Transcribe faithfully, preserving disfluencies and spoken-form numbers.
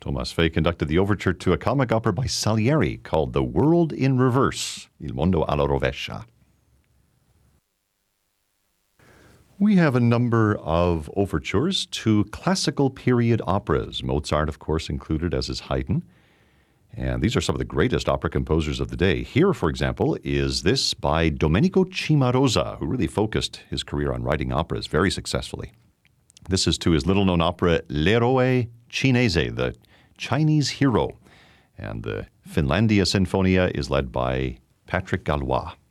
Thomas Fay conducted the overture to a comic opera by Salieri called The World in Reverse, Il Mondo alla Rovescia. We have a number of overtures to classical period operas. Mozart, of course, included, as is Haydn. And these are some of the greatest opera composers of the day. Here, for example, is this by Domenico Cimarosa, who really focused his career on writing operas very successfully. This is to his little-known opera, L'Eroe Cinese, the Chinese Hero. And the Finlandia Sinfonia is led by Patrick Gallois.